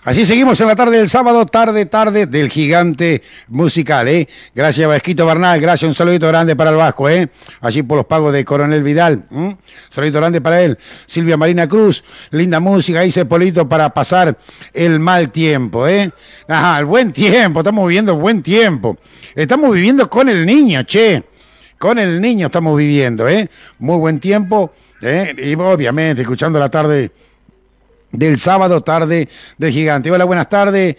Así seguimos en la tarde del sábado, tarde del gigante musical, ¿eh? Gracias, Vasquito Bernal, gracias, un saludito grande para el Vasco, ¿eh? Allí por los pagos de Coronel Vidal, saludito grande para él. Silvia Marina Cruz, linda música, dice Polito, para pasar el mal tiempo, ¿eh? Ajá, el buen tiempo, estamos viviendo buen tiempo. Estamos viviendo con el niño, che. Con el niño estamos viviendo, ¿eh? Muy buen tiempo, ¿eh? Y obviamente escuchando la tarde del sábado, tarde del gigante. Hola, buenas tardes.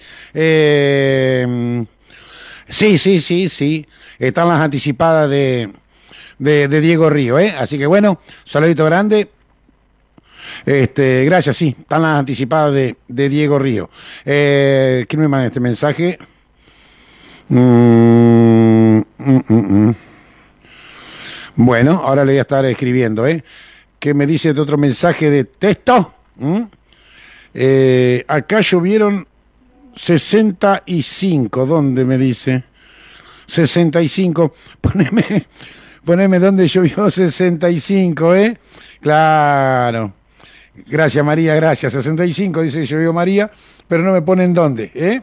Sí. Están las anticipadas de Diego Río, ¿eh? Así que bueno, saludito grande. Gracias, sí. Están las anticipadas de Diego Río. ¿Quién me manda este mensaje? Bueno, ahora le voy a estar escribiendo, ¿eh? ¿Qué me dice de otro mensaje de texto? Acá llovieron 65. ¿Dónde me dice? 65. Poneme dónde llovió 65, ¿eh? Claro. Gracias, María, gracias. 65 dice que llovió María, pero no me ponen dónde, ¿eh?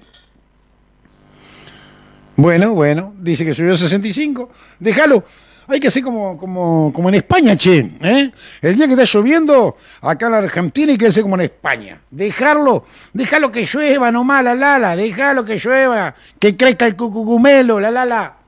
Bueno, dice que llovió 65. Déjalo. Hay que hacer como en España, che, ¿eh? El día que está lloviendo, acá en la Argentina, hay que hacer como en España. Déjalo que llueva nomás, déjalo que llueva, que crezca el cucucumelo,